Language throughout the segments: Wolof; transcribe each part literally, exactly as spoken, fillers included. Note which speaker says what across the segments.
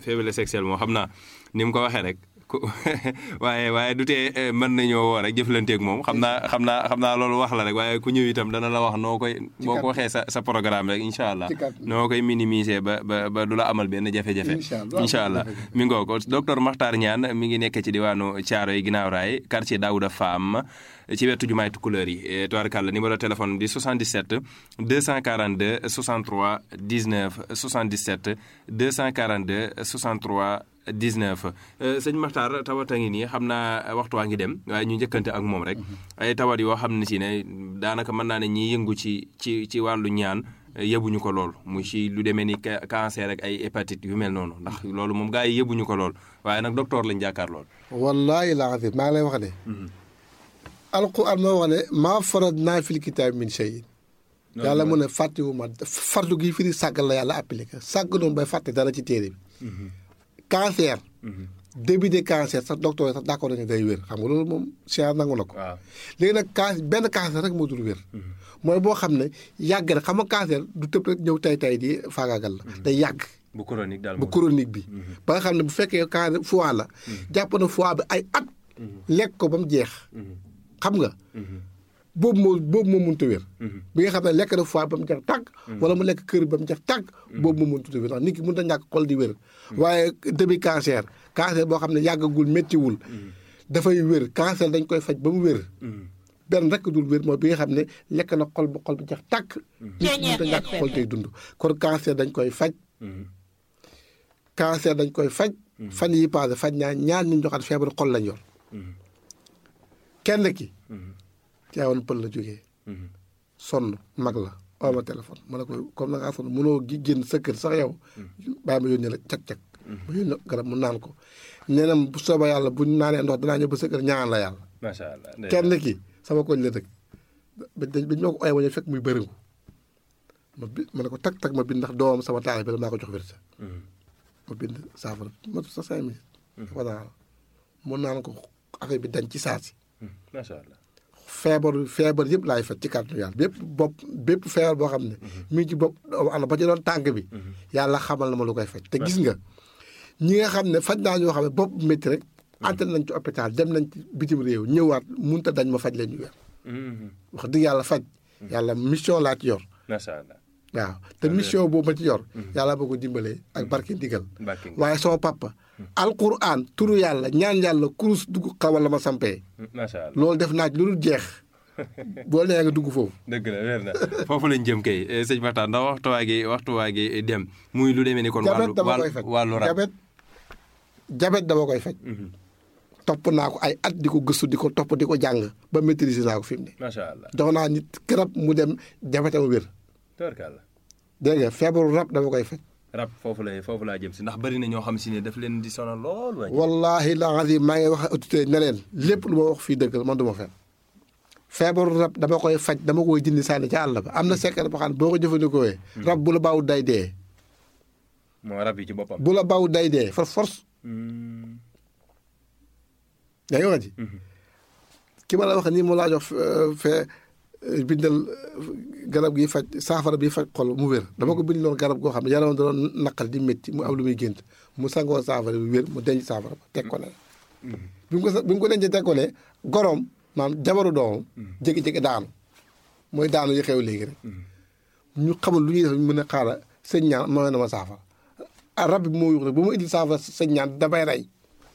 Speaker 1: faiblesse sexuelle moo xam naa ni mu ko waxee rek waaye waaye du tee mën nañoo woo rek jëflanteeg moom xam naa xam naa xam naa loolu wax la rek waaye ku ñëw itam dana la wax noo koy boo ko waxee sa sa programme rek incha allah noo koy minimiser ba ba ba du la amal benn jafe-jafe incha allah mi ngoo ko docteur Makhtar Niane mi ngi nekk ci diwaanu Thiaroye ginnaaw raay quartier Daouda Fam ci wetu jumaay Tukulëër yi tubaarkàlla numéro téléphone di soixante-dix-sept deux cent quarante-deux soixante-trois dix-neuf soixante-dix-sept deux cent quarante-deux soixante-trois dix-neuf sëñ Makhtar tawat a ngi nii xam naa waxtu waa ngi dem waaye ñu njëkkante ak moom rek ay tawat yoo xam ne si ne daanaka mën naa ne ñi yëngu ci ci ci wàllu ñaan yëbuñu ko lool mu ci lu demee ni cancer ak ay hépatite yu mel noonu ndax loolu moom gars yi yëbuñu ko lool waaye nag docteur lañ jàkkaar lool.
Speaker 2: wallaahi laa xam maa ngi lay wax ne. alquran moo wax ne maa faratnaa fil kitaabi min shay'in yàlla mu ne fàttewuma fartu gi firi sàggal la yàlla appliqué sàgg noonu bay fàtte dara ci téere bi. cancer. début de cancer sax docteur yi sax d'accord nañu day wér xam nga loolu moom science nangu na ko. waaw léegi nag can benn cancer rek moo dul wér. mooy boo xam ne yàgg na xam nga cancer du tëb rek ñëw tay tay di faagaagal la. day yàgg.
Speaker 1: bu chronique daal
Speaker 2: bu chronique bi. ba nga xam ne bu fekkee cancer foie la. jàpp na foie bi ay at. lekk ko ba mu jeex. xam nga. boobu moo boobu moo mënut a wér. bi nga xam ne lekk na foie ba mu jeex tàgg. wala mu lekk kër ba mu jeex tàgg. boobu moo mënut a wér ndax nit ki mënut a ñàkk xol di wér. waaye début cancer cancer boo xam ne yàggagul méttiwul. dafay wér cancer dañ koy faj ba mu wér. benn rek dul wér mooy bi nga xam ne lekk na xol ba xol bi jeex tàgg. nit ki mënut a ñàkk xol tey dund kon cancer dañ koy faj. cancer dañ koy faj. fan yi passé faj ñaa ñaar ñu joxaat feebar xol lañ yor. kenn ki. Tiwaawan Pël la jógee. sonn mag la oo ma téléphone ma ne ko comme na ngaa sonn mënoo gi génn sa kër sax yow. bàyyi ma yónnee la cag-cag. ma yónnee garab mu naan ko. nee na bu soobee yàlla bu ñu naanee ndox danaa ñëw ba sa kër ñaan la yàlla.
Speaker 1: macha allah
Speaker 2: kenn ki sama koñ la dëkk. ba dañ ba ñoo ko ooyee ba ñu fekk muy bëriŋu. ma bi ma ne ko tag tag ma bind ndax doomam sama taal bi la maa ko jox wérsa. ma bind saafara ma sa cinq minutes. voilà mu naan ko affaire bi dañ ci saa si.
Speaker 1: macha allah.
Speaker 2: feebar feebar yëpp laay faj ci kàttanu yàlla bépp bopp bépp feebar boo xam ne. mi ngi ci bopp ana ba ci doon tànk bi. yàlla xamal na ma lu koy faj. te gis nga ñi nga xam ne faj naa ñoo xam ne bopp métti rek. ante nañ ci hôpital dem nañ ci bitim réew ñëwaat mënut a dañ ma faj leen ñu weer. wax dëgg yàlla faj. yàlla mission laa ci yor.
Speaker 1: macha allah.
Speaker 2: waaw te mission boobu ma ci yor. yàlla boo ko dimbalee ak barke ndigal. waaye sama papa. alquran turu yàlla ñaan yàlla kurus dugg xawal la ma sampee.
Speaker 1: macha allah
Speaker 2: loolu def naa ci lu dul jeex. boo nee nga dugg foofu.
Speaker 1: dëgg la wér na foofu lañ jëm kay sëñ Makhtar ndax waxtu waa gi waxtu waa gi dem muy lu demee ni kon. wàllu wàllu rab
Speaker 2: jabet jabet dama koy faj. topp naa ko ay at di ko gëstu di ko topp di ko jàng ba maîtriser naa ko fi mu ne.
Speaker 1: macha allah
Speaker 2: jox naa nit garab mu dem jabetam wér.
Speaker 1: tubarkalla.
Speaker 2: dégg nga feebaru rab dama koy faj.
Speaker 1: rab foofu la foofu laa jëm si ndax bari na ñoo xam si ne daf leen di sonal lool.
Speaker 2: wallaahi laa maa ngi wax autorité ne leen lépp lu ma wax fii dëgg la man du ma fen feebaru rab dama koy faj dama koy dindi sànni ca àll ba am na secret boo xam ne boo ko jëfandikoo rab bu la baaw day dee.
Speaker 1: moo rab yi ci boppam.
Speaker 2: bu la baaw day dee for force. yaa ngi wax ji. ki ma la wax nii mu laa jox fee bindal garab gi faj saafara bi faj xol mu wér dama ko bindaloon garab goo xam ne yaram da doon naqal di métti mu am lu muy gént mu sangoo saafara bi wér mu denc saafara ba teg ko ne bi mu ko bi mu ko dencee teg ko ne goroom maanaam jabaru doomam jékki-jékki daanu mooy daanu yi xew léegi rek ñu xamul lu ñuy def ñu mën a xaaral sëñ ñaan ma na ma saafara rab bi moo yuux rek bu ma indil saafara sëñ ñaan damay rey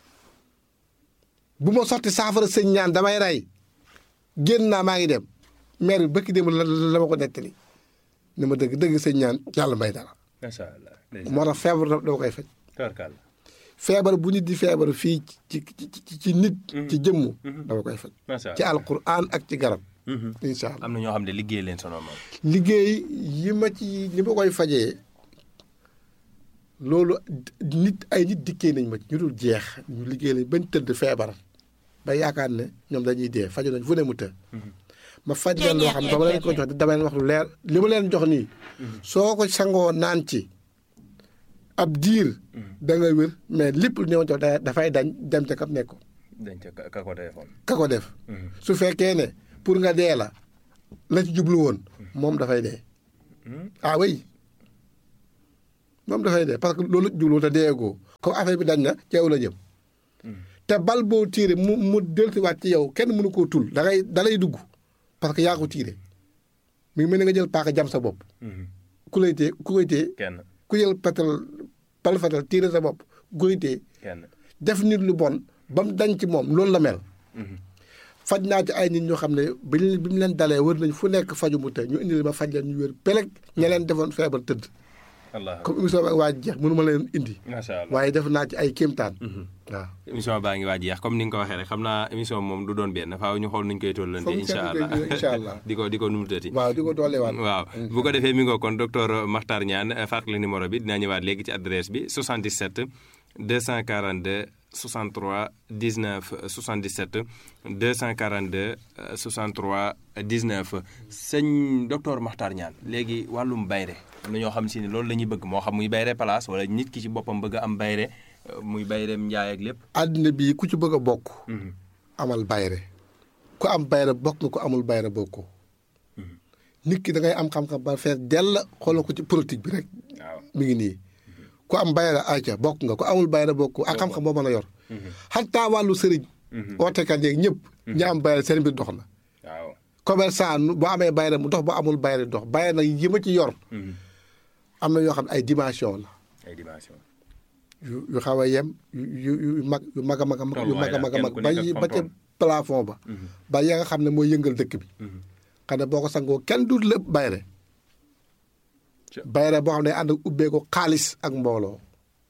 Speaker 2: bu ma sotti saafara sëñ ñaan damay rey génn naa maa ngi dem maire bi bëkk démb la la ma ko nettali ni ma dëgg dëgg sëñ ñaan yàlla may dara.
Speaker 1: macha allah.
Speaker 2: moo tax feebar dama koy faj.
Speaker 1: tubarkalla.
Speaker 2: feebar bu nit di feebar fii ci ci ci nit. ci jëmm. dama koy faj.
Speaker 1: macha allah
Speaker 2: ci alquran ak ci garab. incha allah
Speaker 1: am na ñoo xam ne liggéey leen sonal moom.
Speaker 2: liggéey yi ma ci li ma koy fajee loolu nit ay nit dikkee nañ ma ci ñu dul jeex ñu liggéey lañ bañ tëdd feebar ba yaakaar ne ñoom dañuy dee faju nañ fu ne mu të. ma faj leen loo xam ne ba ma leen ko jox dama leen wax lu leer li ma leen jox nii soo ko sangoo naan ci ab diir da nga wér mais lépp lu ñëw jox dafay dañ dem ca kam nekk.
Speaker 1: dañ ca ka ko defoon.
Speaker 2: ka ko def. su fekkee ne pour nga dee la la ci jublu woon moom dafay dee. ah oui moom dafay dee parce que loolu jublu te deegoo comme affaire bi dañ na ci yow la jëm te bal boo tiire mu mu dellusiwaat ci yow kenn mënu koo tul da ngay da lay dugg parce que yaa ko tiire mi ngi mel ni nga jël paaka jam sa bopp ku lay tee ku koy tee
Speaker 1: kenn
Speaker 2: ku jël patal bal fatal tiire sa bopp ku koy tee
Speaker 1: kenn
Speaker 2: def nit lu bon ba mu dañ ci moom loolu la mel faj naa ci ay nit ñoo xam ne bi bi mu leen dalee wër nañ fu nekk faju mu te ñu indi ma faj leen ñu wér peleg ña leen defoon feebar tëdd
Speaker 1: allah
Speaker 2: comme émission bi waa jeex mënu ma leen indi
Speaker 1: macha allah
Speaker 2: waaye def naa ci ay kéemtaan waaw
Speaker 1: émission baa ngi waaj jeex comme ni nga ko waxee rek xam naa émission moom du doon benn faaw ñu xool nuñ koy tollante incha allah
Speaker 2: incha allah
Speaker 1: di ko di ko numutati
Speaker 2: waaw di ko dooleewaat
Speaker 1: waaw bu ko defee mi ngoo kon docteur Makhtar Niane fàttali numéro bi dinaa ñëwaat léegi ci adresse bi soixante-dix-sept deux cent quarante-deux soixante-trois dix-neuf soixante-dix-sept deux cent quarante-deux soixante-trois dix-neuf sëñ docteur Makhtar Niane léegi wàllum bayre am na ñoo xam si ne loolu la ñuy bëgg moo xam muy bayre place wala nit ki ci boppam bëgg a am bayre muy bayreem njaay ak lépp.
Speaker 2: àddina bii ku ci bëgg a bokk. amal bayre ku am bayre bokk nga ku amul bayre bokkoo. nit ki da ngay am xam-xam ba fees dell xoolal ko ci politique bi rek.
Speaker 1: waaw
Speaker 2: mi ngi nii. ku am bayre ayca bokk nga ku amul bayre bokkoo ak xam-xam boo mën a yor. xataa wàllu sëriñ. ootekat yeeg ñëpp. ñi am bayre seen mbir dox na.
Speaker 1: waaw
Speaker 2: commerçant boo amee bayre mu dox boo amul bayre dox bayre nag yi ma ci yor. am na yoo xam ne ay dimension la.
Speaker 1: ay dimension.
Speaker 2: yu yu xaw a yem yu yu mag yu mag a mag a mag yu mag a mag a mag ba ba ca plafond ba. ba ya nga xam ne mooy yëngal dëkk bi. xam ne boo ko sangoo kenn du lépp bayre. bayre boo xam ne ànd ak ubbee ko xaalis ak mbooloo.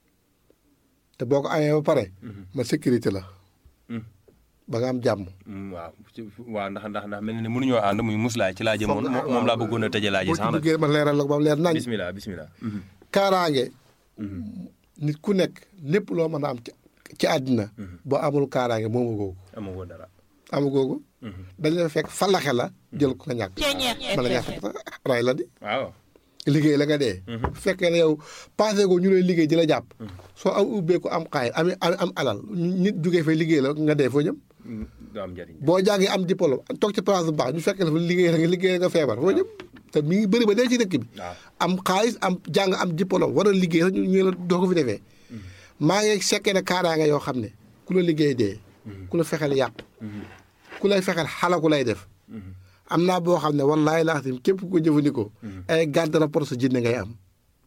Speaker 2: te boo ko amee ba pare. ma sécurité la. ba nga am jàmm.
Speaker 1: waaw waaw ndax ndax ndax mel na ne mënuñoo ànd muy muslaay ci laa jëmoon moom laa bëggoon a tëjee laa ji sax nag.
Speaker 2: boo ci duggee ma leeral la ko ba mu leer nañ.
Speaker 1: bisimilah bisimilah.
Speaker 2: kaaraange. nit ku nekk lépp loo mën a am ci ci àddina. boo amul kaaraange moomu googu.
Speaker 1: amagoo dara.
Speaker 2: amu googu. dañ la fekk falaxe la jël ko nga ñàkk. ma la ñàkk ray la di.
Speaker 1: waaw.
Speaker 2: liggéey la nga dee. bu fekkee ne yow passé ko ñu lay liggéey di la jàpp. soo am ubbeeku am xaay am am alal nit jugee fay liggéey la nga dee foo jëm.
Speaker 1: du am njëriñ.
Speaker 2: boo jàngee am diplôme toog ci place bu baax ñu fekkee dafa liggéey la nga liggéey nga feebar foo jëm. te mi ngi bëri ba dee ci dëkk bi. am xaalis am jàng am diplôme war a liggéey sax ñu ñu la doo ko fi defee. maa ngi sekkee ne kaaraange yoo xam ne ku la liggéey dee. ku la fexeel yàq. ku lay fexeel xalaku lay def. am naa boo xam ne wallaahi laa xam képp ku ko jëfandikoo. ay garde rapport sa jinne ngay am.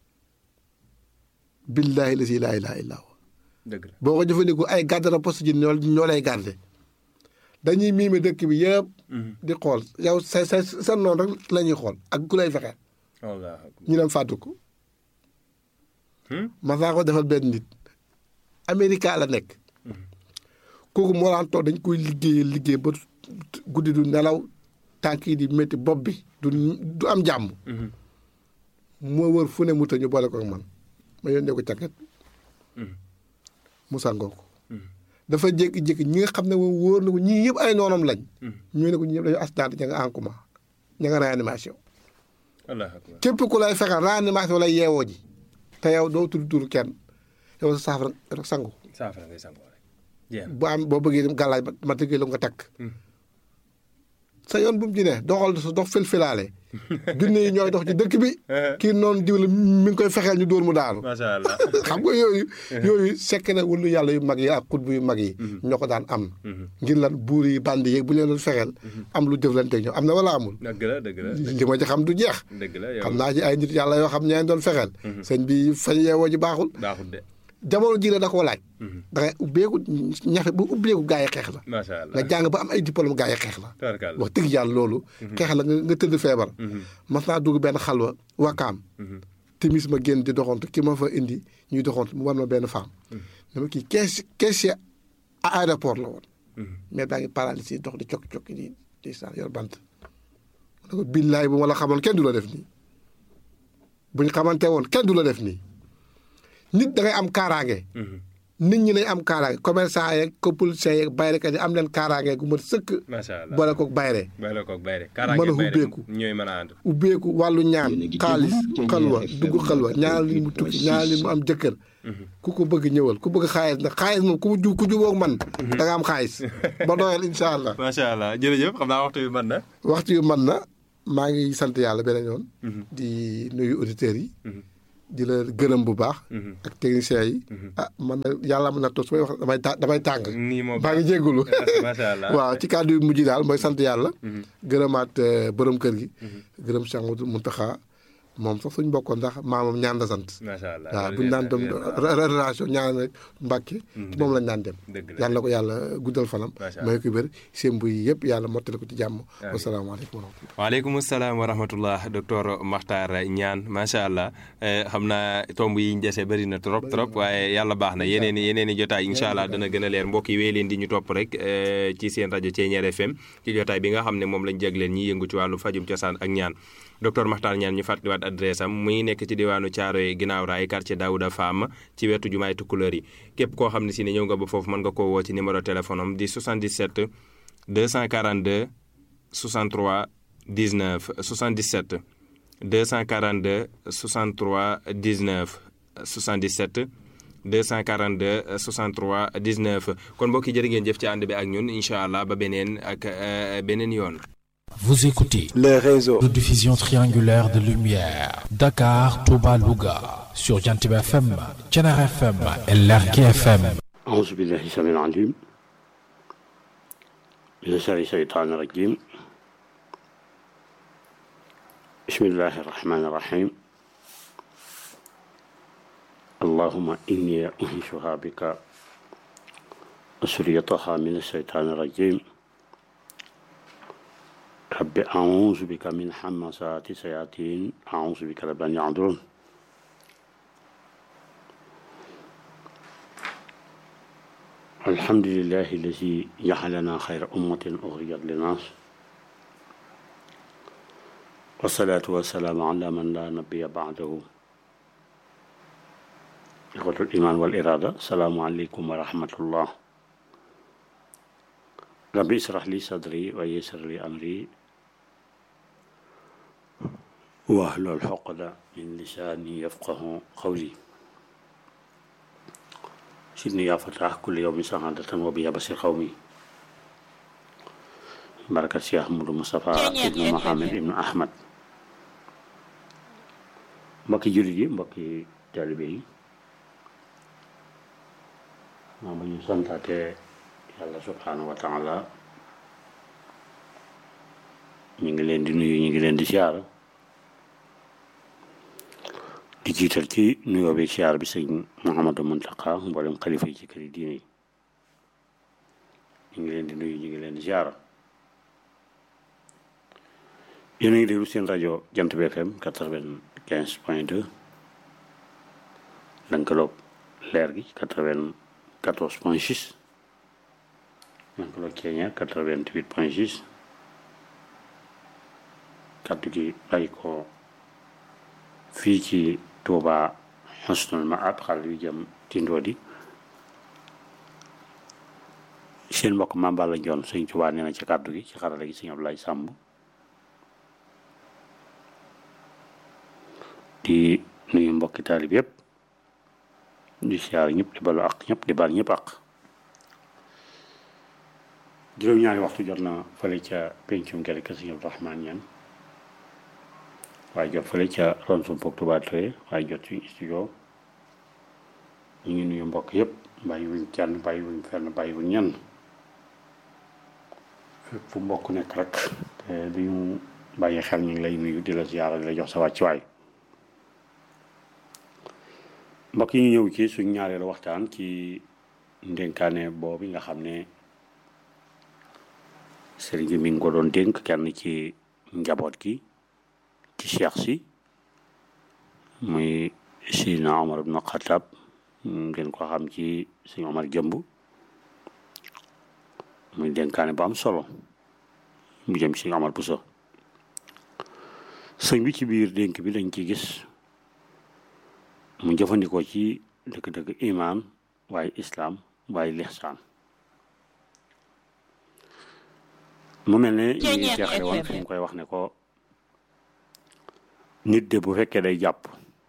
Speaker 2: billaahi la si laa ilaaha illaa huwa.
Speaker 1: dëgg la
Speaker 2: boo ko jëfandikoo ay garde rapport sa jinne ñoo ñoo lay garde dañuy miime dëkk bi yëpp. di xool yow sa sa sa noonu rek la ñuy xool ak ku lay fexeel. ñu dem fàttu ko. ma saa ko defal benn nit. Amérique la nekk. kooku moo daan toog dañ koy liggéey liggéey ba guddi du nelaw tànk yi di métti bopp bi du du am jàmm. moo wër fu ne mu ta ñu boole ko ak man ma yónnee ko càkket. mu sangoo ko. dafa jékki-jékki ñi nga xam ne moom wóor na ko ñii yëpp ay noonam lañ. ñu ne ko ñi ñëpp dañoo accident ña nga en coma ña nga réanimation. képp ku lay fexeel réanimation lay yeewoo ji. te yow doo tudd tur kenn yow sa saafara rek sangu.
Speaker 1: saafara ngay sangu rek.
Speaker 2: bu am boo bëggee dem gàllaaj ma tëggee la nga takk. sa yoon bu mu ci ne doxal sa dox fil-filaale. junne yi ñooy dox ci dëkk bi. kii noonu diw la mi ngi koy fexeel ñu dóor mu daanu.
Speaker 1: macha allah
Speaker 2: xam nga yooyu. yooyu sekk na wëllu yàlla yu mag yi ak xutbu yu mag yi. ñoo ko daan am. ngir lan buur yi bandi yeeg bu ñu leen doon fexeel. am lu jëflanteeg ñoom am na wala amul.
Speaker 1: dëgg la dëgg la
Speaker 2: li ma ci xam du jeex.
Speaker 1: dëgg la yow
Speaker 2: xam naa ci ay nit yàlla yoo xam ñaa doon fexeel. sëñ bi fañ yeewoo ji baaxul.
Speaker 1: baaxul de.
Speaker 2: jamono ji la da koo laaj. da ngay ubbeeku ñafe bu ubbeeku gaa yi xeex la.
Speaker 1: macha allah
Speaker 2: nga jàng ba am ay diplôme gaa yi xeex la.
Speaker 1: tabarkalla
Speaker 2: wax dëgg yàlla loolu. xeex la nga nga tëdd feebar. mas naa dugg benn xalwa wakaam. timis ma génn di doxantu ki ma fa indi ñuy doxantu mu war ma benn femme. dama kii kees kees à aéroport la woon. mais daa ngi paralysé dox di cokki cokki di di saan yor bant. ma ne ko billaay bu ma la xamoon kenn du la def nii. buñ xamante woon kenn du la def nii. nit da ngay am kaaraange. nit ñi nañ am kaaraange commerçant yeeg politiciens yeeg bayrekat yi am leen kaaraange gu mat sëkk.
Speaker 1: macha allah
Speaker 2: boole koog bayre.
Speaker 1: boole koog bayre
Speaker 2: mën a ubbeeku
Speaker 1: ñooy mën a ànd.
Speaker 2: ubbeeku wàllu ñaan xaalis xalwa dugg xalwa ñaanal li mu tukki ñaanal li mu am jëkkër. ku ko bëgg ñëwal ku bëgg xaalis nag xaalis moom ku ju ku jubóog man. da nga am xaalis ba doyal incha allah.
Speaker 1: macha allah jërëjëf xam naa waxtu yu mën na.
Speaker 2: waxtu yu mën na maa ngi sant yàlla beneen yoon. di nuyu auditeurs yi. di la gërëm bu baax. ak techniciens yi. ah man nag yàlla mën na toog su may wax damay ta damay tàng.
Speaker 1: nii moom
Speaker 2: maa ngi jégalu.
Speaker 1: macha allah
Speaker 2: waaw ci kàddu yu mujj daal mooy sant yàlla. gërëmaat borom kër gi. gërëm Cheikh Mouhamadou Mountakha moom sax suñ bokkoon ndax maamam ñaan la sant.
Speaker 1: macha allah
Speaker 2: waaw bu ñu daan dem relation ñaan rek Mbàkke ci moom lañ daan dem. yàlla na ko yàlla guddal fanam. may ko wér seen buy yëpp yàlla mottali ko ci jàmm. wasalaamaaleykum wa rahmatulah.
Speaker 1: waaleykum salaam wa rahmatullah docteur Makhtar Niane macha allah xam naa tomb yi ñu dese bëri na trop trop waaye yàlla baax na yeneen i yeneen i jotaay incha allah dana gën a leer mbokk yi wéy leen di ñu topp rek ci seen rajo Thiéniere F M ci jotaay bi nga xam ne moom lañ jagleen ñi yëngu ci wàllu fajum cosaan ak ñaan docteur Makhtar Niane ñu fàttaliwaat adresse am muy nekk ci diwaanu Thiaroye ginnaaw raay quartier Daouda Fam ci wetu jumaay Tukulóor yi képp koo xam ne si ne ñëw nga ba foofu mën nga koo woo ci numéro téléphone am di soixante-dix-sept deux cent quarante-deux soixante-trois dix-neuf soixante-dix-sept deux cent quarante-deux soixante-trois dix-neuf soixante-dix-sept deux cent quarante-deux soixante-trois dix-neuf kon mbokk yi jërë ngeen jëf ci ànd bi ak ñun incha allah ba beneen ak beneen yoon.
Speaker 3: Vous écoutez le réseau de diffusion triangulaire de lumière Dakar, Touba, Louga sur Jantib F M, Thiéniere F M et Lergui F M.
Speaker 4: أعوذ بالله السميع العليم من شر الشيطان الرجيم بسم الله الرحمن الرحيم اللهم إني أنشئها بك وذريتها من الشيطان الرجيم رب أعوذ بك من همزات الشياطين أعوذ بك رب أن يحضرون الحمد لله الذي جعلنا خير أمة أخرجت للناس والصلاة والسلام على من لا نبي بعده إخوة الإيمان والإرادة السلام عليكم ورحمة الله ربي اشرح لي صدري ويسر لي أمري واحلل عقدة من لساني يفقه قولي سيدني يا فتاح كل يوم سعادة وبيا بصير قومي بركة شيخ أحمد مصطفى ابن محمد ابن أحمد mbokki jullit yi mbokki taalibe yi maa ba ñu santaate yàlla subhaanahu wa taala ñu ngi leen di nuyu ñu ngi leen di siyaara di jiital ci nuyoo bi siyaar bi sëñ Mouhamadou Mountakha mboolem xalifa yi ci këri diine yi ñu ngi leen di nuyu ñu ngi leen di siyaara yéen a ngi déglu seen rajo Jant bi F M quatre-vingt-quinze point deux lënkaloog leer gi quatre-vingt-quatorze point six lënkaloog Thiéniere quatre-vingt-huit point six kàddu gi bàyyi ko fii ci Touba Husnul Maab xale yu jëm Tindodi seen mbokk Mame Balla Ndione sëñ Touba nee na ci kàddu gi ci xarala gi sëñ Abdoulaye Samb di nuyu mbokki taalib yëpp di siyaar ñëpp di balu ak ñëpp di bal ñëpp ak juróom-ñaari waxtu jot na fële ca pencum gerte ka sëñ Abdou Rahmane Niane waaye jot fële ca ron sum poog Touba Touré waaye jot suñu studio ñu ngi nuyu mbokk yëpp bàyyi wuñ kenn bàyyi wuñ fenn bàyyi wuñ ñenn fépp fu mbokk nekk rek te di ñu bàyyi xel ñu ngi lay nuyu di la ziyaara di la jox sa wàccuwaay mbokk yi ñu ñëw ci suñ ñaareelu waxtaan ci ndénkaane boobu nga xam ne sëriñ bi mi ngi ko doon dénk kenn ci njaboot gi ci cheikh si muy Sidina Omar ibn Khattab ngeen ko xam ci sëñ Omar Jëmb muy dénkaane bu am solo bu jëm ci Omar Bousso sëñ bi ci biir dénk bi dañ ci gis mu jëfandikoo ci dëgg-dëgg imaan waaye islaam waaye lixsaan mu mel ne ñu ngi jeexale woon fi mu koy wax ne ko nit de bu fekkee day jàpp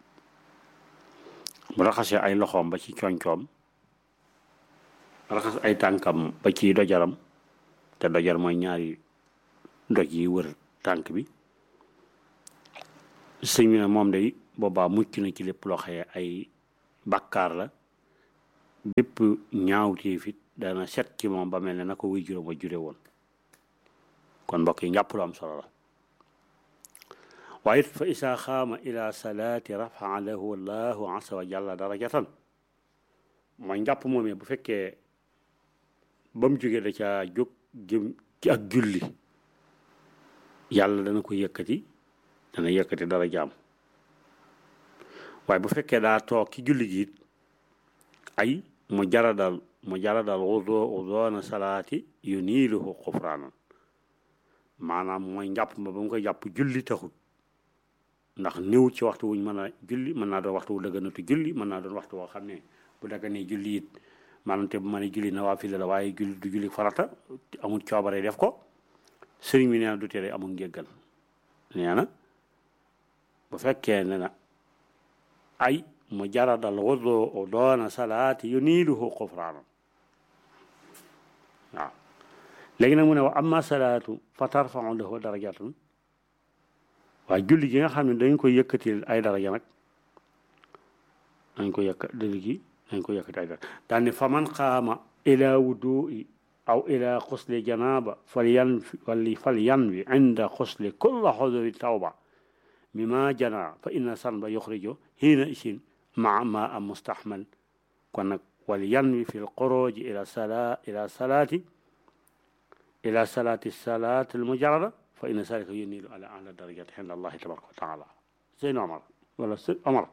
Speaker 4: bu raxasee ay loxoom ba ci coñcoom raxas ay tànkam ba ci dojaram te dojar mooy ñaari doj yi wër tànk bi sëñ bi ne moom day boobaa mucc na ci lépp loo xëye ay bàkkaar la bépp ñaawteef it dana set ci moom ba mel ne na ko wuy juróom wa jure woon kon mbokk yi njàpp lu am solo la waaye it fa isaa xaama ila salaati rafaa lahu allahu asa wa jalla darajatan mooy njàpp moomee bu fekkee ba mu jógee da caa jóg jëm ci ak julli yàlla dana ko yëkkati dana yëkkati dara jaam waaye bu fekkee daa toog ci julli gi it ay mu jaradal mu jaradal wudo wudoona salaati yu niiluhu xufraanan maanaam mooy njàpp ma ba mu koy jàpp julli taxut ndax néew ci waxtu wuñ mën a julli mën naa doon waxtu wu dëgganatu julli mën naa doon waxtu woo xam ne bu dagganee julli it maanaam te bu ma ne julli nawaafil la waaye julli du julli farata amul coobare def ko sëriñ bi nee na du tere amul njéggal nee na bu fekkee ne na ay mu jaradal wudu doona salaati yu niiluhu xufraanan waaw léegi nag mu ne wa amma salaatu fa tarfau lahu darajatan waaye julli gi nga xam ne dañ koy yëkkatil ay daraja nag dañ ko yëkk julli gi dañ ko yëkkati ay daraja daal ne fa man qaama ila wudui aw ila xusli janaba fal yan wali fal yanwi inda xusli kulla xuduri tawba mima jana fa inna sanba yuxrijo hiina isin maa ma am mustahmal kon nag wal yanwi fi lxuruji ila sala ila salaati ila salaati salaat almujarada fa inna zalika yunilu ala ahla darajat inda allahi tabaraka wa taala sëñ Omar wala sëñ Omar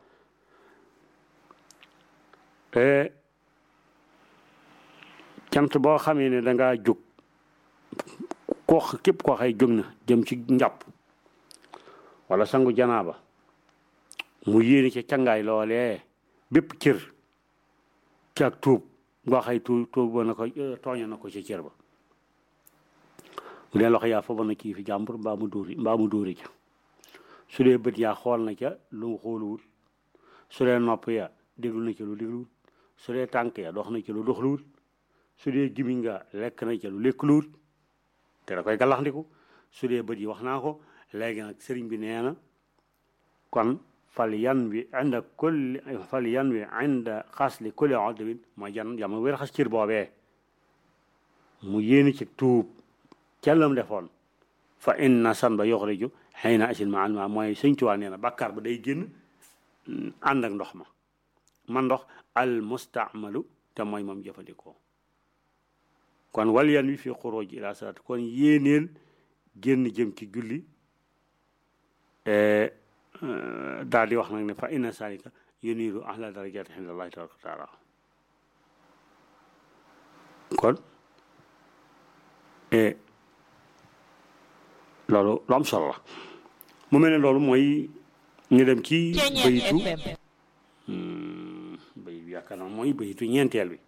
Speaker 4: cant boo xamee ne dangaa jóg koo képp koo xay jóg na jëm ci njàpp wala sangu janaaba mu yéene ca cangaay loolee bépp cër ci ak tuub ngoo xay tuub tuub na ko tooña na ko ca cër ba bu dee loxo yaa fa na kii fi jàmbur mbaa mu dóori mbaa mu dóori ca su dee bët yaa xool na ca lu mu xooluwul su dee nopp ya déglu na ca lu dégluwul su dee tànk ya dox na ca lu doxluwul su dee gimiñ nga lekk na ca lu lekkluwul te da koy gàllaxndiku su dee bët yi wax naa ko léegi nag sëriñ bi nee na kon fal yan wi inda kulli fal yan wi inda xasli kulli odwin mooy jan yama wér xas cër boobee mu yéeni ci tuub cellam defoon fa inna san ba yoxriju xëy na asil ma alma mooy sëñ Tuubaa nee na bàkkaar ba day génn ànd ak ndox ma man ndox al mustaamalu te mooy moom jëfandikoo kon wal yan wi fi xuruj ila salaat kon yéeneel génn jëm ci julli daal di wax nag ne fa inna salika yuniru ahla darajati inda allahi tabaraka wa taala kon loolu lu am solo la mu mel ne loolu mooy ñu dem ci bayitu bayit bi yaakaar naa mooy bayitu ñeenteel bi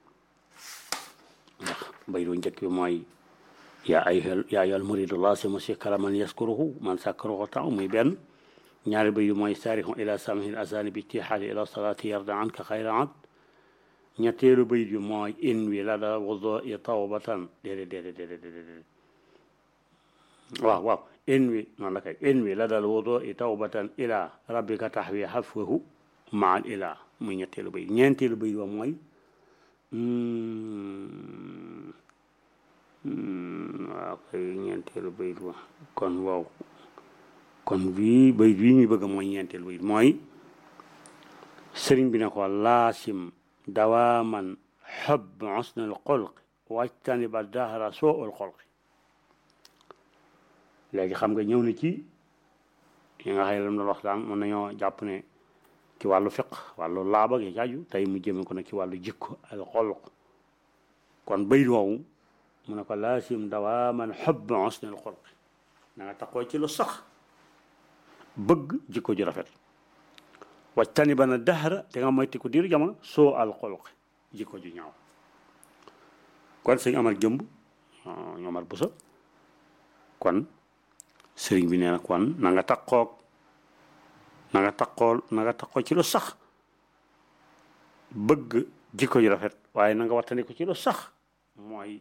Speaker 4: ndax bayitu njëkk bi mooy yaa ay yaa ayyuhal muridu laasimu sikra man yaskuruhu man sakkaruhu taw muy benn ñaari bayit mooy saarixu ila samihil asani bi ijtihaadi ila salaati yarda anka xayra ad ñetteelu bayit bi mooy in wi la da wudu i tawbatan déedéet déedéet déedéet déedéet waaw waaw in wi noonu la kay in wi la dal wudu i tawbatan ila rabbika taxwi xafwahu maan ila muy ñetteelu bayit ñeenteelu bayit wa mooy waaw kay ñeenteelu bayit wa kon waaw kon bii bayit bii ñuy bëgg mooy ñeenteelu bayit mooy sëriñ bi ne ko laasim dawaaman xob xusnal xolqi wajtani ba dahra soo ul xolqi léegi xam nga ñëw na ci yi nga xëy lam doon waxtaan mën nañoo jàpp ne ci wàllu fiq wàllu laaba gi jaaju tey mu jëme ko nag ci wàllu jikko al xolq kon bayit woowu mu ne ko laasim dawaaman xob xusnal xolqi na nga taxoo ci lu sax bëgg jikko ju rafet wajtani ba na dahra te nga moytu ko diiru jamono soo al xolqi jikko ju ñaaw kon sëñ Amar Jëmb ñu Amar Busa kon sëriñ bi nee na kon na nga takkoog na nga takkool na nga takkoo ci lu sax bëgg jikko ju rafet waaye na nga wattandi ko ci lu sax mooy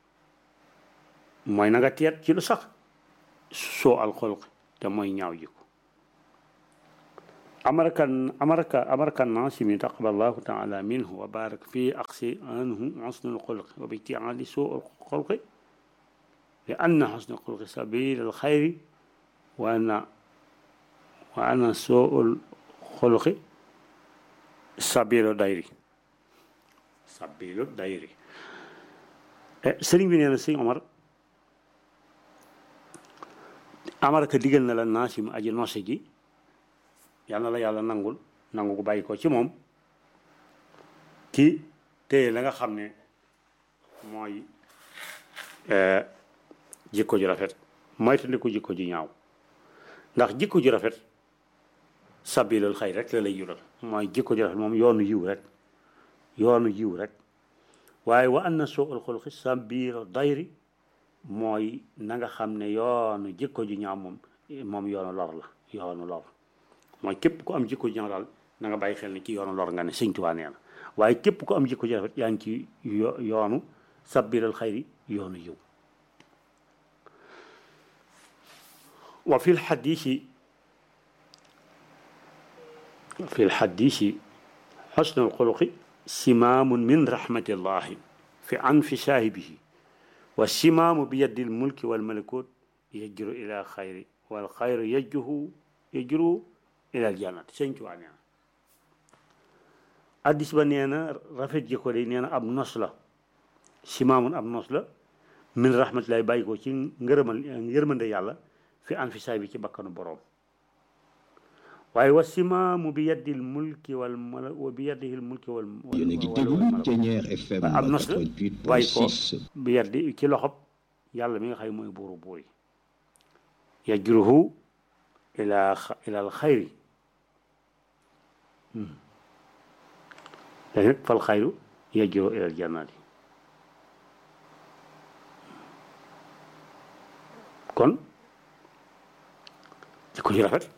Speaker 4: mooy na nga teet ci lu sax soo al xolqi te mooy ñaaw jikko أمرك أمرك أمرك الناصم تقبل الله تعالى منه وبارك في أقصي عنه حسن الخلق وبابتعاد سوء الخلق لأن حسن الخلق سبيل الخير وأن وأن سوء الخلق سبيل الدير سبيل الدير سرين بن سرين عمر أمرك ديجلنا للناصم أجل ناسجي yàlla la yàlla nangul nangu ko bàyyi ko ci moom ci téye la nga xam ne mooy jikko ju rafet moytandiku jikko ju ñaaw ndax jikko ju rafet sabilul xayr rek la lay jural mooy jikko ju rafet moom yoonu yiw rek yoonu yiw rek waaye wa anna suul xulqi sabilu dayri mooy na nga xam ne yoonu jikko ju ñaaw moom moom yoonu lor la yoonu lor mooy képp ku am jikko ju ñaaw daal na nga bàyyi xel ni ci yoonu lor nga ne Sëñ Tuubaa nee na waaye képp ku am jikko ju rafet yaa ngi ci yoonu sabiral xayri yoonu yiw wa fi lxadisi fi lxadisi xusnu alxuluqi simaamun min rahmatillahi fi anfi saahibihi wa simaamu bi yaddi lmulki walmalakut yajru ila xayri wal xayru yajruhu yajru ilal jannat Sëñ Tuubaa nee na addis ba nee na rafet jikko de nee na ab nos la simaamun ab nos la min rahmatillahi bàyyi ko ci ngërëmal yërmande yàlla fi anfisaay bi ci bakkanu boroom waaye wa simaamu bi yaddil mulki wal mala wa bi yaddihil mulki wal
Speaker 5: yéen a ngi déglu Thiéniere F M
Speaker 4: ab nos la
Speaker 5: quatre-vingt-huit point
Speaker 4: bàyyi ko
Speaker 5: six
Speaker 4: bi yaddi ci loxob yàlla mi nga xam mooy buuru buur yi yajruhu ila ilal xayri léegi nag fal xayru yajru ilal jannaati kon jikko ju rafet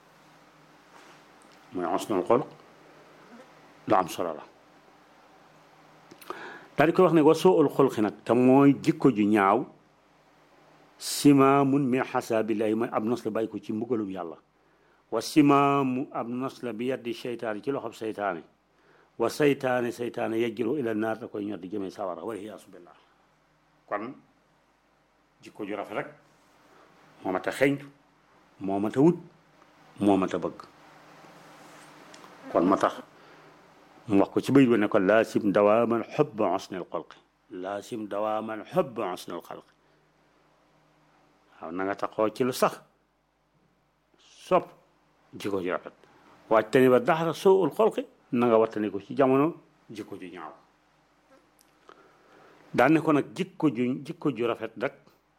Speaker 4: mooy husnul xuluq lu am solo la daal di koy wax ne wa suul xulqi nag te mooy jikko ju ñaaw simaamun min xasaabillahi mooy ab nos la bàyyi ko ci mbugalum yàlla wa simaamu ab nos la bi yaddi seytaane ci loxob seytaane wa seytaane seytaane yajru ila naar da koy ñor di jëmee sawara wala iyaasu billah kon jikko ju rafet rek moo mat a xeeñtu moo mat a wut moo mat a bëgg kon ma tax mu wax ko ci bayit ba ne ko laasim dawaaman xubb husnil xalqi laasim dawaaman xubb husnil xalqi waaw na nga taxoo ci lu sax sopp jikko ju rafet waajtani ba daxara suul xalqi na nga wattani ko ci jamono jikko ju ñaaw daan ne ko nag jikko ju jikko ju rafet rek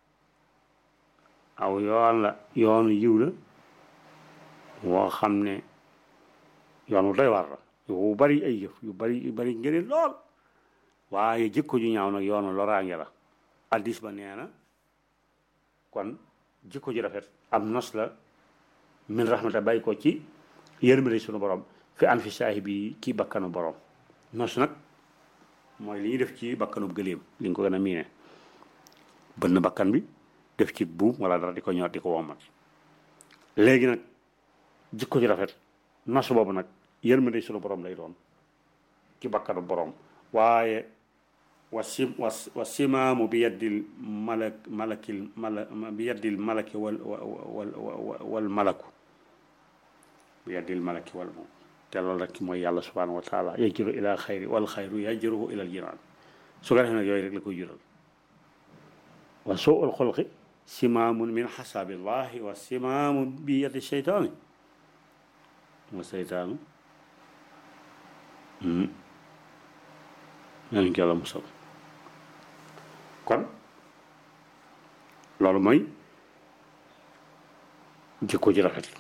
Speaker 4: aw yoon la yoonu yiw la woo xam ne yoon wu doy war la yu bari ay yëf yu bari yu bari ngeen lool waaye jikko ju ñaaw nag yoonu loraange la addis ba nee na kon jikko ju rafet am nos la min rahmata bàyyi ko ci yërmande sunu borom fi an fi saahi bi ci bakkanu borom nos nag mooy li ñuy def ci bakkanu gëléem li nga ko gën a miine bënn bakkan bi def ci buum wala dara di ko ñor di ko wommat léegi nag jikko ju rafet nos boobu nag yërmande sunu borom lay doon ci bakkanu borom waaye wa sim wa wa simaamu bi yaddil malak malakil mala bi yaddil malaki wal wal wal malaku bi yaddil malaki wal moom te loolu rek mooy yàlla subhanahu wa taala yajru ila xayri wal xayru yajruhu ila al jinaan su ko defee nag yooyu rek la koy jural wa suul xulqi simaamun min xasaabillahi wa simaamu bi yaddi seytaani wa seytaanu nanuñ ko yàlla musal kon loolu mooy jikko ji rafet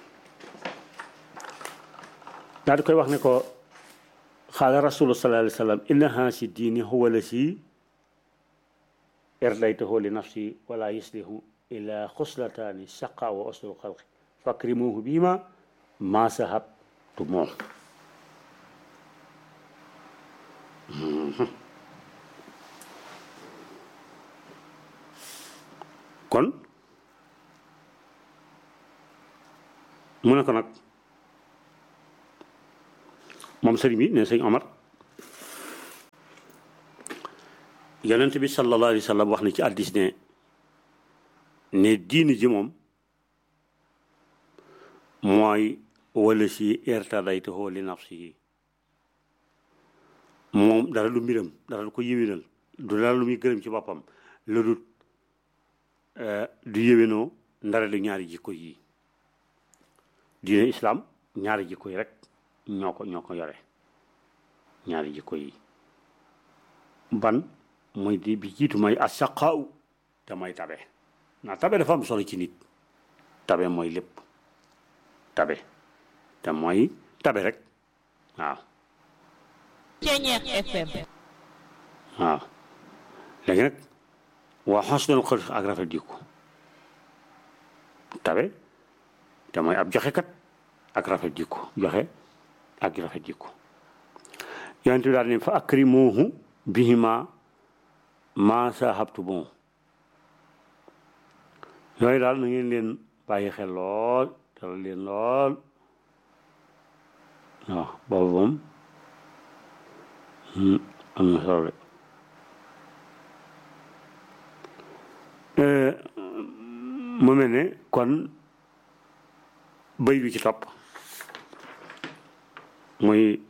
Speaker 4: daal di koy wax ne ko xaala rasulu sallallahu alayhi wa sallam inna haasi diini huwa la si erdaytahu li nafsi wala yuslihu ila xuslataani saqa wa usul xalqi fakrimuhu bima ma sahabtu moom kon mu ne ko nag moom sëriñ bi ne sëñ Omar yonent bi sallallahu alayhi wa sallam wax na ci hadiis ne ne diini ji moom mooy wala si irtadaytuhu li nafsihi moom dara lu mbiram dara lu ko yéwénal du dara lu muy gërëm ci boppam lu dul du yéwénoo ndara lu ñaari jikko yi diine islam ñaari jikko yi rek ñoo ko ñoo ko yore ñaari jikko yi ban mooy di bi jiitu mooy asaqaaw te mooy tabe ndax tabe dafa am solo ci nit tabe mooy lépp tabe te mooy tabe rek waaw
Speaker 6: Ceñeex F M
Speaker 4: waaw léegi nag waa xosnul xulq ak rafet jikko tabe te mooy ab joxekat ak rafet jikko joxe ak rafet jikko yonent bi daal ne fa akrimuhu bihima ma sahabtu bon yooyu daal na ngeen leen bàyyi xel lool teral leen lool waaw boobu moom am na solo de mu mel ne kon bëy bi ci topp muy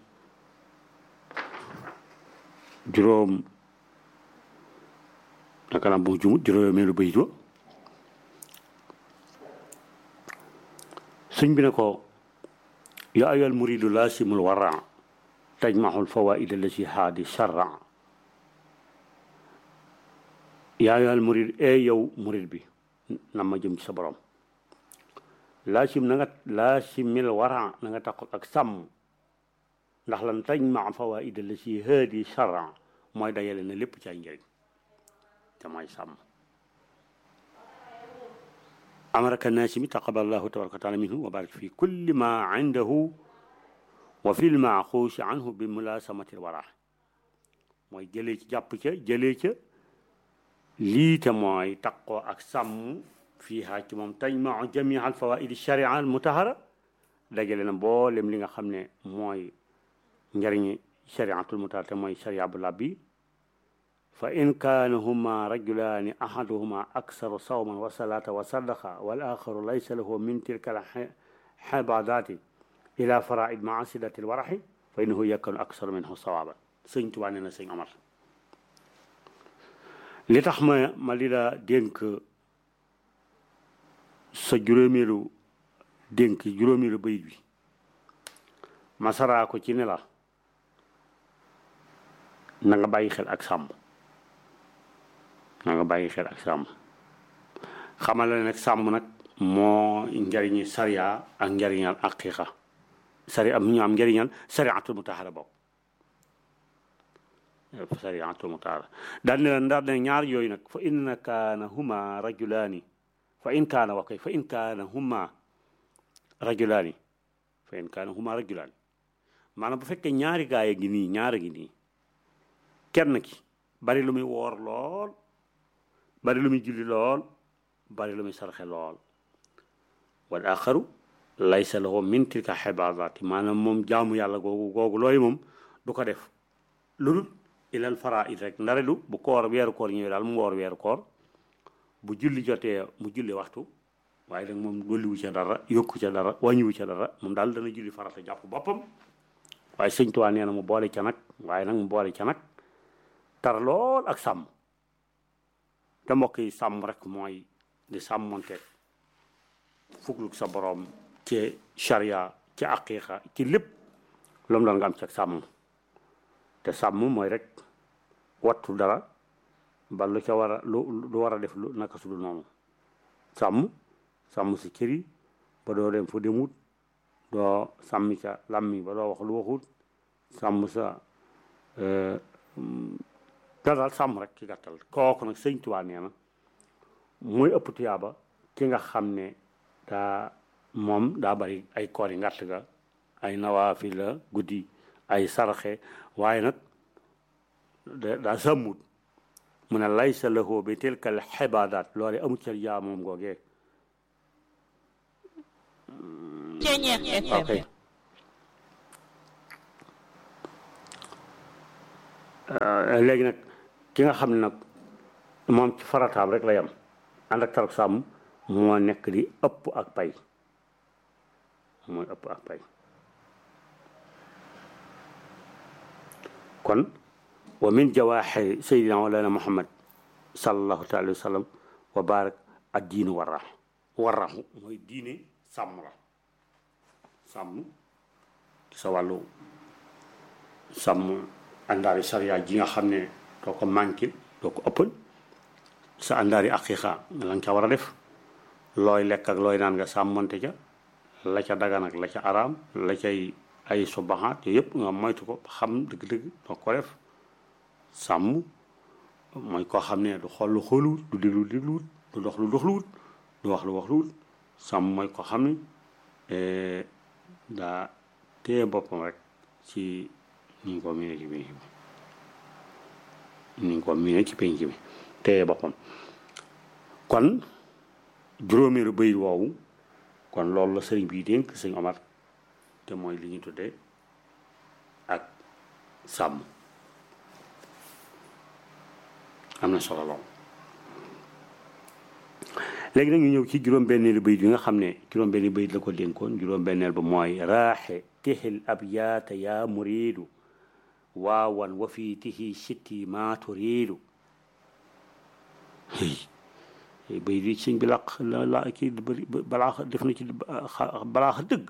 Speaker 4: juróom naka la bu jumut juróomeelu bëy ba sëñ bi ne ko yaa ayyuhal muridu laasimul wara tajmahul fawaid allati haadi sharra yaa ayyuhal murid e yow murid bi na ma jëm ci sa borom laasim na nga laasimil wara na nga tax ak sàmm ndax lan tajma fawaid allati haadi sharra mooy dajale na lépp ci ay njëriñ te mooy sàmm amaraka naasimi taqabbalallahu tabaraka wa taala minhu wa barik fi kulli ma indahu wa fi lmaaxuusi anhu bi mulaasamati lwara mooy jëlee ci jàpp ca jëlee ca lii te mooy taqoo ak sàmm fii haa ci moom tajmau jamia al fawaid sharia al mutahara dajale na mboolem li nga xam ne mooy njëriñi shariatul mutahara te mooy sharia bu labbi fa in kaana huma rajulaani ahaduhuma aksaru sawman wa salata wa sadaqa wal axaru laysa lahu min tilka al xibadaati ila faraid maa sidati lwaraxi fa innahu yakunu aksaru minhu sawaban sëñ Tuubaa nee na sëñ Omar li tax ma ma li la dénk sa juróomeelu dénk juróomeelu bayit bi ma saraa ko ci ne la na nga bàyyi xel ak sàmm na nga bàyyi xel ak sàmm xamal la nag sàmm nag moo njariñi sariya ak njariñal aqiqa sari am ñu am njëriñal sariatul mutahara bokk sariatul mutahara daal ne la ndax ne ñaar yooyu nag fa in kaana huma rajulaani fa in kaana wax koy fa in kaana huma rajulaani fa in kaana huma rajulaani maanaam bu fekkee ñaari gaay gi nii ñaari gi nii kenn ki bari lu muy woor lool bari lu muy julli lool bari lu muy sarxe lool wal axaru laysa lahu min tilka xibaadaati maanaam moom jaamu yàlla googu googu looyu moom du ko def lu dul ilal faraid rek ndarelu bu koor weeru koor ñëwee daal mu woor weeru koor bu julli jotee mu julli waxtu waaye nag moom dolliwu ca dara yokku ca dara wàññiwu ca dara moom daal dana julli farata jàpp boppam waaye sëñ Tuubaa nee na mu boole ca nag waaye nag mu boole ca nag tar lool ak sàmm te mbokk yi sàmm rek mooy di sàmmonte fugluk sa boroom ci charia ci aqiqa ci lépp loolu doon nga am ci ak sàmm te sàmm mooy rek wattu dara ba lu ca war a lu lu war a def lu naka su dul noonu sàmm sàmm si kër yi ba doo dem fu demut doo sàmmi ca làmmi ba doo wax lu waxut sàmm sa da daal sàmm rek ci gàttal kooku nag sëñ Tuubaa nee na muy ëpp tuyaaba ki nga xam ne daa moom daa bari ay koor yi ngàtt ga ay nawaafi la guddi ay saraxe waaye nag daa sàmmut mu ne laysa lahu bi tilkal xibaadaat loole amul ca yaa moom googee ok léegi nag ki nga xam ne nag moom ci farataam rek la yam ànd ak taruk sàmm moo nekk di ëpp ak pay mooy ëpp ak pay kon wa min jawaaxiri sayyidina walana muhammad sallallahu taala wa sallam wa barak ad diinu warra warraxu mooy diine sàmm la sàmm ci sa wàllu sàmm àndaari sariya ji nga xam ne doo ko manqué doo ko ëppal sa àndaari aqiqa la nga ca war a def looy lekk ak looy naan nga sàmmante ca la ca dagan ak la ca araam la cay ay subaxaat yooyu yëpp nga moytu ko xam dëgg-dëgg doo ko def sàmm mooy koo xam ne du xool lu xooluwut du déglu dégluwut du dox lu doxluwut du wax lu waxluwut sàmm mooy koo xam ne daa téye boppam rek ci ni ñu ko miinee ci penc bi ni ñu ko miinee ci penc bi téye boppam kon juróomeelu bayit woowu kon loolu la sëriñ bii dénk sëñ Omar te mooy li ñu tuddee ak sàmm am na solo lool léegi nag ñu ñëw ci juróom-benneelu bayit bi nga xam ne juróom-benneelu bayit la ko dénkoon juróom-benneel ba mooy raaxe tixil abyaata yaa muriidu waawan wa fii tixi sitti maa turiidu bayit bi sëñ bi laq la la kii balaa def na ci balaa dëgg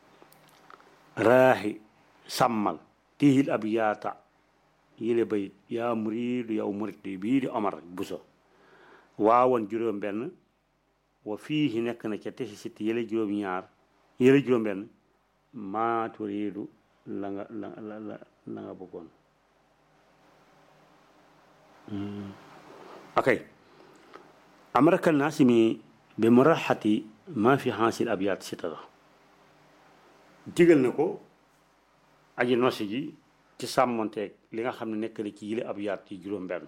Speaker 4: raaxi sàmmal tixil abyaata yile bayit yaa muriidu yow murit bii di Omar Buso waawan juróom-benn wa fii nekk na ca tixi sitti yële juróom-ñaar yële juróom-benn maa turiidu la nga la la la la nga bëggoon ok amraka naasimi bi muraxati maa fi xaasil abyaat sitara digal na ko aji nosi ji ci sàmmonteeg li nga xam ne nekk na ci yile abyaat yi juróom-benn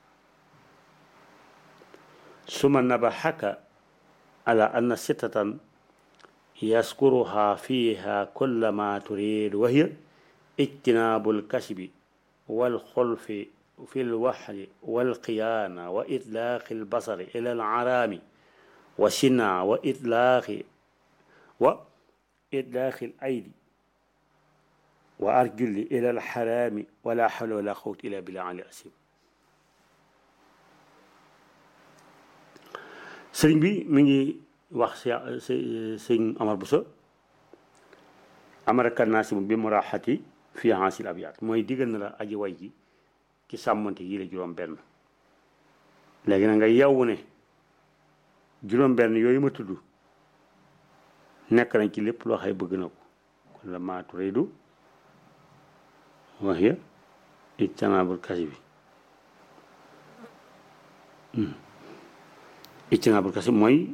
Speaker 4: suma nabaxaka ala anna sittatan yaskuruha fiha kulla ma turid wa hiya ijtinaabu lkasbi walxulfi fi lwaxli walqiyaana wa itlaaqi albasari ila alcaraami wa sina wa itlaaqi wa itlaaqi alaydi wa arjuli ila alxaraami wala xawla wala quwwata illa billah ali asim sëriñ bi mi ngi wax si sëñ Omar Bousso amaraka naasimu bi muraaxati fi haasil abyaat mooy diggal na la aji way ji ci sàmmante yi la juróom-benn léegi na nga yewwu ne juróom-benn yooyu ma tudd nekk nañ ci lépp loo xay bëgg na ko kon la maa turiidu wa hiya ijtinaabul kasbi ijtinaabul kasbi mooy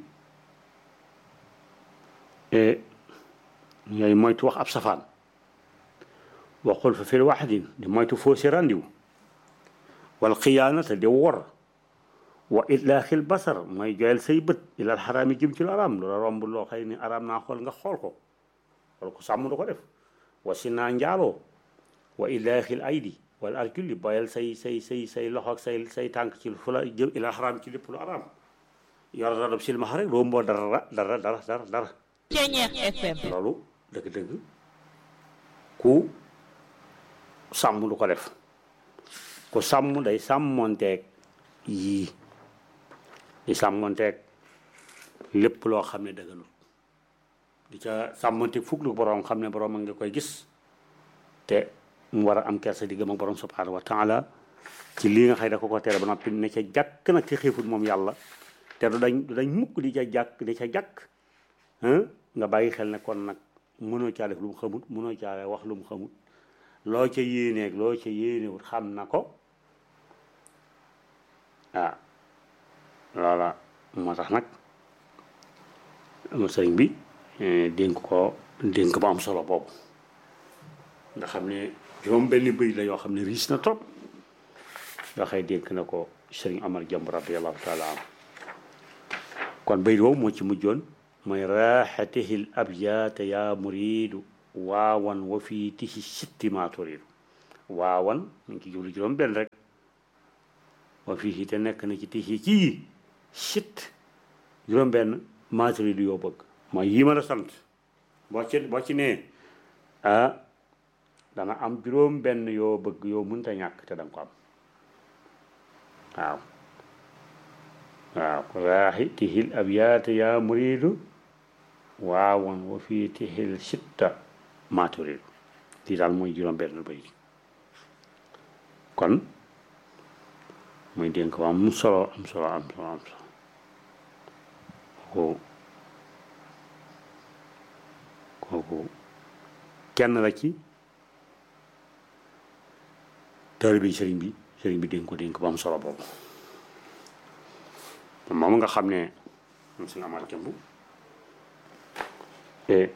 Speaker 4: ngay moytu wax ab safaan waxul fa fil waxdin di moytu fausse rendiw wal xiyaanata di wor wa itlaaxil basar mooy joyal say bët ilal xaraam yi jëm ci lu araam loola romb loo xëy ni araam naa xool nga xool ko wala ko sàmm du ko def wa si naa njaaloo wa itlaaxil aydi wala arjuli boyal say say say say loxo ak say say tànk ci fu la jëm ilal xaraam ci lépp lu araam yor radab silmaxa rek romboo dara dara dara dara dara
Speaker 6: Ceñeex F M
Speaker 4: loolu dëgg-dëgg ku sàmm du ko def ku sàmm day sàmmonteeg yii di sàmmonteeg lépp loo xam ne dëgganul di ca sàmmonteeg fukk lu borom xam ne borom a nga koy gis te mu war a am kersa diggam ak borom subhanahu wa taala ci lii nga xëy da ko ko tere ba noppi ne ca jàkk nag ci xiifut moom yàlla te du dañ du dañ mukk di ca jàkk di ca jàkk nga bàyyi xel ne kon nag mënoo caa def lu mu xamut mënoo caa wax lu mu xamut loo ca yéeneeg loo ca yéenewut xam na ko ah loola moo tax nag sëriñ bi dénk ko dénk ba am solo boobu nga xam ne juróom benn bëy la yoo xam ne riis na trop yoo xëy dénk na ko sëriñ Omar Jàmb radiyallahu taala anhu kon bëy woowu moo ci mujjoon mooy raaxatihi l abyaata yaa muriidu waawan wa fii tihi sitti maa turiidu waawan ñu ngi ci jublu juróom benn rek wa fii te nekk na ci tixi ci sit juróom benn matériel du yoo bëgg mooy yii ma la sant boo ci boo ci nee ah dana am juróom benn yoo bëgg yoo mënta ñàkk te danga ko am waaw waaw raaxi tixil abyaata yaa muridu waawan wa fii tixil sitta matériel lii daal mooy juróom benn bay kon muy dénk ko am solo am solo am solo am solo kooku kooku kenn la ci taalibe bi sëriñ bi sëriñ bi dénk ko dénk ba am solo boobu moom nga xam ne moom suñu amaat jëmb te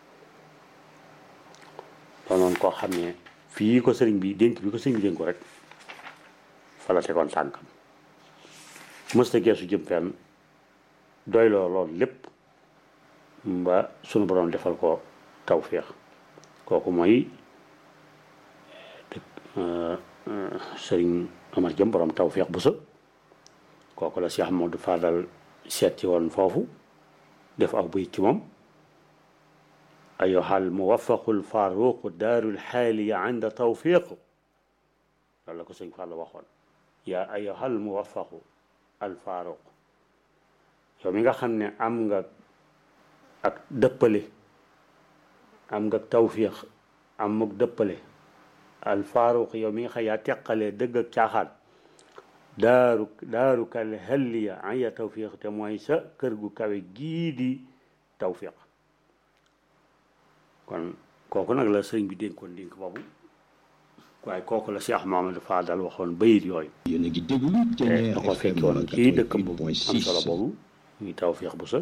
Speaker 4: doonoon koo xam ne fii ko sëriñ bi dénk bi ko sëriñ bi dénk ko rek fa la tegoon tànkam mësta geesu jëm fenn doy loo lool lépp ba sunu borom defal ko tawféex kooku mooy sëriñ Amar Jëm borom tawféex bu sa kooku la Cheikh Amadou Fadal seeti woon foofu def aw bayit ci moom ayyuhal muwaffaqul faaruqu daarul xaaliya inda tawfiq loolu la ko sëñ Fall waxoon yaa ayyuhal muwaffaqu al faaruq yow mi nga xam ne am nga ak dëppale am nga tawfiq am ak dëppale al faaruq yow mi nga xam yaa teqalee dëgg ak caaxaan daaru daaru kal xaaliya inda tawfiq te mooy sa kër gu kawe gii di tawfiq kon kooku nag la sëriñ bi dénkoon dénk boobu waaye kooku la Cheikh Mamadou Fadal waxoon bayit yooyu
Speaker 5: yéen a ngi déglu
Speaker 4: te da ko fekk woon ci dëkkam boobu am solo boobu muy tawféex bu sa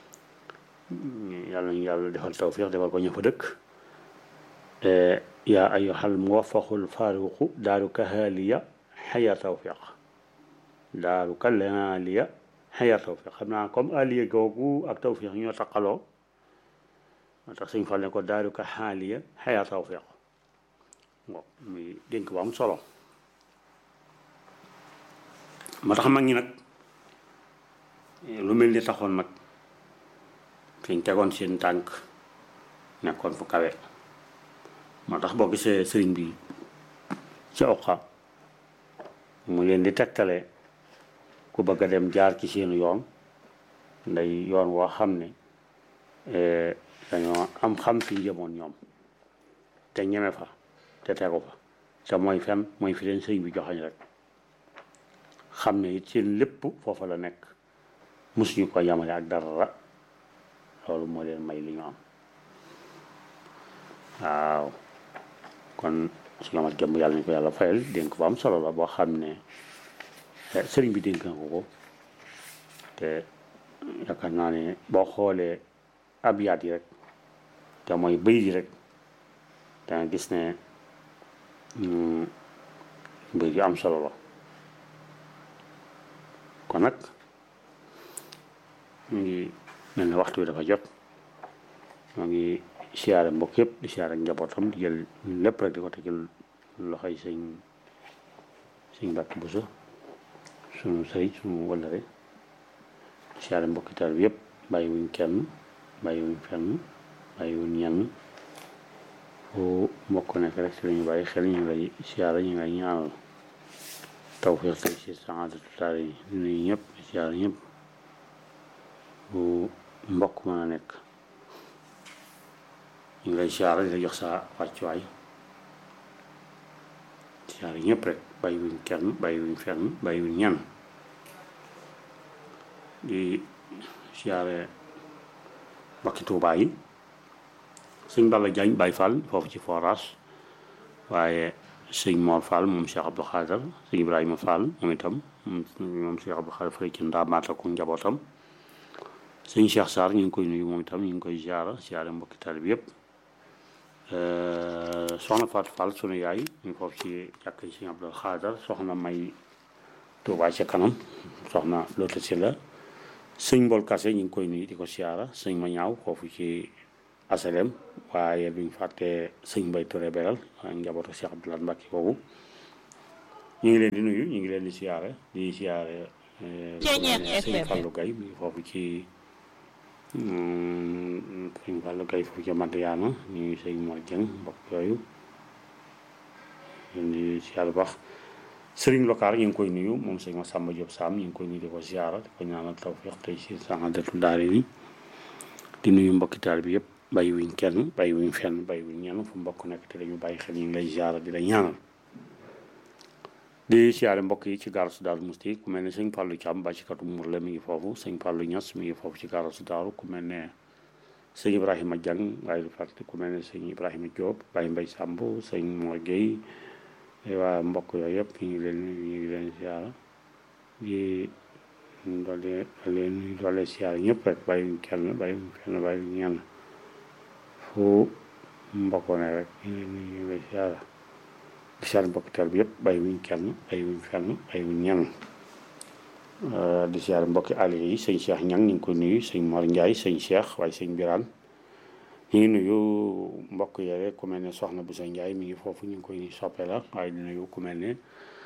Speaker 4: yàlla ñu yàlla defal tawféex defal ko ña fa dëkk yaa ayyuhal muwaffaqul faaruqu daaru kahaaliya xaya tawféex daaru kahaaliya xaya tawféex xam naa comme aliya googu ak tawféex ñoo taqaloo moo tax sëñ Fall ne ko daaru ka xaaliya xayaa tawfeex bon muy dénk ba am solo moo tax mag ñi nag lu mel ni taxoon nag fi ñu tegoon seen tànk nekkoon fu kawe moo tax boo gisee sëriñ bi ci oqa mu leen di tegtale ku bëgg a dem jaar ci seenu yoon nday yoon woo xam ne dañoo am xam fi jëmoon ñoom te ñeme fa te tegu fa te mooy fen mooy fi leen sëriñ bi joxañ rek xam ne it seen lépp foofa la nekk mosuñu ko yamale ak dara loolu moo leen may li ñu am waaw kon su nga mat jëmm yàlla ñu ko yàlla fayal dénk bu am solo la boo xam ne sëriñ bi dénk na ko ko te yaakaar naa ne boo xoolee abyaat yi rek te mooy bëy yi rek danga gis ne mbir yu am solo la kon nag ñu ngi mel ne waxtu bi dafa jot moo ngi siyaare mbokk yëpp di siyaare njabootam di jël lépp rek di ko tegal loxoy sëñ sëñ Mbàkke Buso sunu sëriñ sunu wëllëre siyaare mbokki taal bi yëpp bàyyi wuñ kenn bàyyi wuñ fenn bàyyi wuñ ñenn fu mbokk nekk rek si lañu bàyyi xel ñu lay siyaare ñu ngay ñaanal tawfiq tey si saadatu taari yi di nuyu ñëpp siyaare ñëpp fu mbokk mën a nekk ñu ngi lay siyaare di la jox sa wàccuwaay siyaare ñëpp rek bàyyi wuñ kenn bàyyi wuñ fenn bàyyi wuñ ñenn di siyaare mbokki Tuubaa yi sëñ Balla Diagne Baye Fall foofu ci forage waaye sëñ Mor Fall moom Cheikh Abdou Khader sëñ Ibrahima Fall moom itam moom Cheikh Abdou Khader fële ci Ndaamaata ko njabootam sëñ Cheikh Sarr ñu ngi koy nuyu moom itam ñu ngi koy ziara ziara mbokki taalibe bi yëpp soxna Fatou Fall sunu yaay ñu ngi foofu ci jàkk sëñ Abdou Khader soxna May Touba ca kanam soxna Loota si la sëñ Mbol Kase ñu ngi koy nuyu di ko ziara sëñ ma ñaaw foofu ci asalem waaye duñ fàtte sëñ Mbay Touré Belal ak njabootu Cheikh Abdoulaye Mbacke boobu ñu ngi leen di nuyu ñu ngi leen di siyaare di siyaare sëñ Fallou Gaye mi ngi foofu ci sëñ Fallou Gaye foofu ci Madiana ñu ngi sëñ Mor Dieng mbokk yooyu leen di siyaare baax Sëriñ Lokaar ñu ngi koy nuyu moom sëñ Massamba Diop Sam ñu ngi koy nuyu di ko siyaara di ko ñaanal tawfiq tey si Saxaadatul Daarayni di nuyu mbokki taal bi yëpp bàyyi wuñ kenn bàyyi wuñ fenn bàyyi wuñ ñenn fu mbokk nekk te dañu bàyyi xel ñu ngi lay siyaara di la ñaanal di siyaare mbokk yi ci gaarasu Daaru Musti ku mel ne sëñ Fallou Thiam bàccikatu mur la mi ngi foofu sëñ Fallou Niass mi ngi foofu ci gaarasu Daaru ku mel ne sëñ Ibrahima Diang waaye du fàtte ku mel ne sëñ Ibrahima Diop Baye Mbaye Samb sëñ Mor Gueye waa mbokk yooyu yëpp ñu ngi leen ñu ngi leen siyaara di doole leen doole siyaara ñëpp rek bàyyiwuñ kenn bàyyiwuñ fenn bàyyiwuñ ñenn fu mbokkoo ne rek ñu ngi leen ñu ngi leen siyaara di siyaara mbokk teel bi yëpp bàyyiwuñ kenn bàyyiwuñ fenn bàyyiwuñ ñenn di siyaara mbokki àll yi sëñ Cheikh Ñang ñu ngi koy nuyu sëñ Mor Ndiaye sëñ Cheikh waaye sëñ Birane ñu ngi nuyu mbokk yore ku mel ne soxna bu sa Njaay mi ngi foofu ñu ngi koy soppe la waaye di nuyu ku mel ne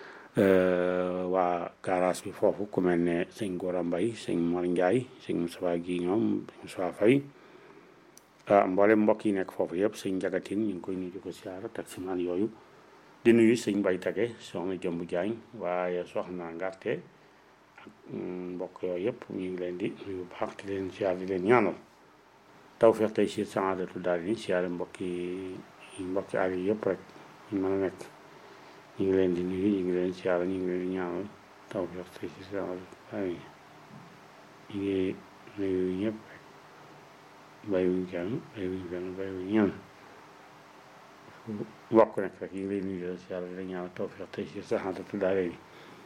Speaker 4: waa garage bi foofu ku mel ne sëñ Gora Mbay sëñ Mor Njaay sëñ Moussa gi ñoom Moussa Fay mboolem mbokk yi nekk foofu yëpp sëñ Jagatin ñu ngi koy nuyu di ko siyaara taximaan yooyu di nuyu sëñ Bay Tage soxna Jëmb Jaañ waaye soxna Ngarte ak mbokk yooyu yëpp ñu ngi leen di nuyu baax di leen siyaar di leen ñaanal tawfeex tey si Saxaadatul Daarayni siyaare mbokki mbokki àll yi yëpp rek ñu mën a nekk ñu ngi leen di nuyu ñu ngi leen siyaare ñu ngi leen di ñaanal tawfeex tey si Saxaadatul Daarayni ñu ngi nuyu ñëpp rek bàyyiwuñ kenn bàyyiwuñ kenn bàyyiwuñ ñenn mbokk nekk rek ñu ngi leen nuyu di leen siyaare di leen ñaanal tawfeex tey si Saxaadatul Daarayni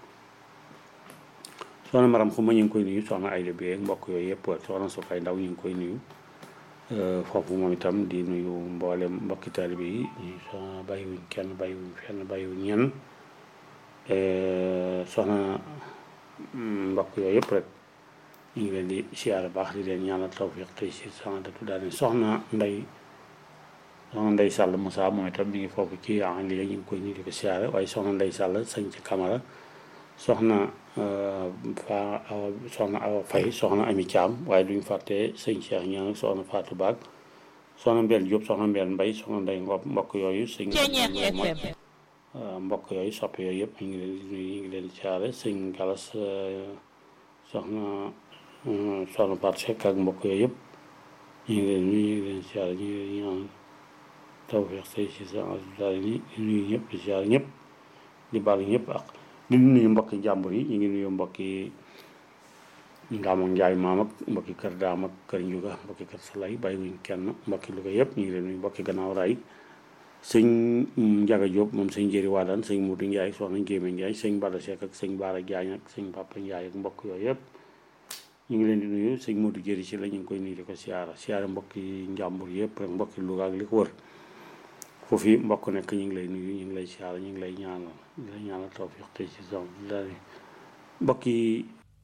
Speaker 4: soxna Maram Xuma ñu ngi koy nuyu soxna Ayda Bi mbokk yooyu yëpp soxna Sukay Ndaw ñu ngi koy nuyu foofu moom itam di nuyu mboolem mbokki taalibe yi ñu soxna bàyyiwuñ kenn bàyyiwuñ fenn bàyyiwuñ ñenn soxna mbokk yooyu yëpp rek ñu ngi leen di siyaare baax di leen ñaanal tawfiq tey si Saxaadatul Daarayni soxna Ndey soxna Ndey Sàll Moussa moom itam mi ngi foofu ci en ligne ñu ngi koy nuyu di ko siyaare waaye soxna Ndey Sàll sañ ci Camara soxna fa awa soxna awa Fay soxna Ami Thiam waaye duñ fàtte sëñ Cheikh Ñaan soxna Fatou Baag soxna Mbène Diop soxna Mbène Mbay soxna Ndey Ngom mbokk yooyu sëñ mbokk yooyu soppe yooyu yëpp ñu ngi leen di nuyu ñu ngi leen di siyaare sëñ Galas soxna soxna Pat Seck ak mbokk yooyu yëpp ñu ngi leen nuyu ñu ngi leen siyaare ñu ngi leen ñaan tawfeex tey si Saxaadatul Daarayni di nuyu ñëpp di siyaare ñëpp di baal ñëpp ak di nuyu mbokki njàmbur yi ñu ngi nuyu mbokki Ngaam ak Njaay maam ak mbokki kër Daam ak kër Njuga mbokki kër Salay bàyyiwuñ kenn mbokki Louga yëpp ñu ngi leen nuyu mbokki Gannaaw Raay sëñ Njaga Jóob moom sëñ Jëri Waadaan sëñ Mudu Njaay soxna Njéeme Njaay sëñ Bada Seck ak sëñ Baara Jaañ ak sëñ Papa Njaay ak mbokk yooyu yëpp ñu ngi leen di nuyu sëñ Mudu Jëri si la ñu ngi koy nuyu di ko siyaara siyaara mbokki njàmbur yëpp rek mbokki Louga ak li ko wër foofu mbokk nekk ñu ngi lay nuyu ñu ngi lay siyaara ñu ngi lay ñaanal ñu ngi lay ñaanal tawfiq tey ci zone bi mbokk yi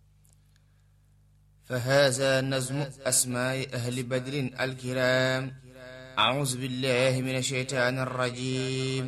Speaker 7: فهذا نظم أسماء أهل بدر الكرام أعوذ بالله من الشيطان الرجيم